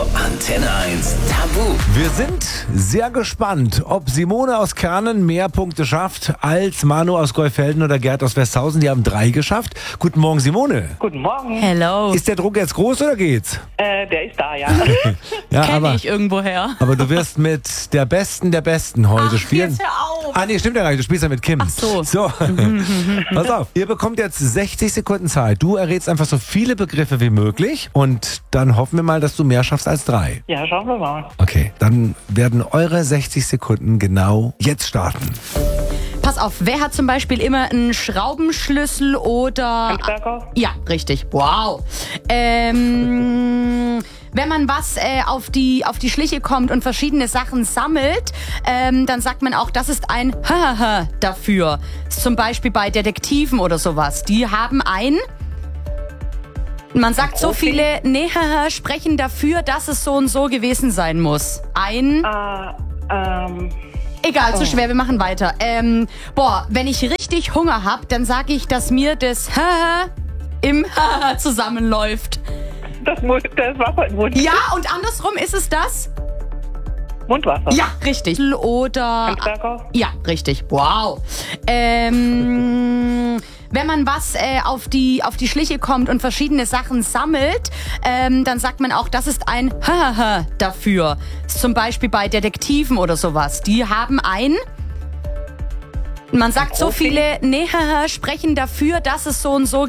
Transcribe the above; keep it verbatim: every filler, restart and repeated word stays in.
Antenne eins Tabu. Wir sind sehr gespannt, ob Simone aus Kernen mehr Punkte schafft als Manu aus Golfelden oder Gerd aus Westhausen. Die haben drei geschafft. Guten Morgen, Simone. Guten Morgen. Hello. Ist der Druck jetzt groß oder geht's? Äh, der ist da, ja. Ja, Kenne aber, ich irgendwoher. aber du wirst mit der Besten der Besten heute Ach, spielen. jetzt hör auf. Ah, nee, stimmt ja gar nicht. Du spielst ja mit Kim. Ach so. So, pass auf. Ihr bekommt jetzt sechzig Sekunden Zeit. Du errätst einfach so viele Begriffe wie möglich und dann hoffen wir mal, dass du mehr schaffst als drei. Ja, schauen wir mal. Okay, dann werden eure sechzig Sekunden genau jetzt starten. Pass auf, wer hat zum Beispiel immer einen Schraubenschlüssel oder... Handwerker? Ja, richtig. Wow. Ähm... Wenn man was äh, auf die auf die Schliche kommt und verschiedene Sachen sammelt, ähm, dann sagt man auch, das ist ein Hahaha dafür. Zum Beispiel bei Detektiven oder sowas. Die haben ein... Man sagt so Profi? viele nee, haha, sprechen dafür, dass es so und so gewesen sein muss. Ein... Äh, ähm, Egal, zu schwer, wir machen weiter. Ähm, boah, wenn ich richtig Hunger hab, dann sage ich, dass mir das Haha im Haha zusammenläuft. das, Mund, das Wasser im Mund. Ja, und andersrum ist es das? Mundwasser. Ja, richtig. Oder... Handwerker? Ja, richtig. Wow. Ähm... Wenn man was äh, auf die auf die Schliche kommt und verschiedene Sachen sammelt, ähm, dann sagt man auch, das ist ein Hahaha dafür. Zum Beispiel bei Detektiven oder sowas. Die haben ein... Man sagt so Profi? viele nee, haha, sprechen dafür, dass es so und so